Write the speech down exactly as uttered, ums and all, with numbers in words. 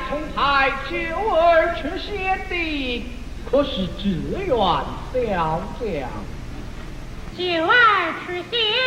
从派九儿出现的，可是志远小将。 九儿出现。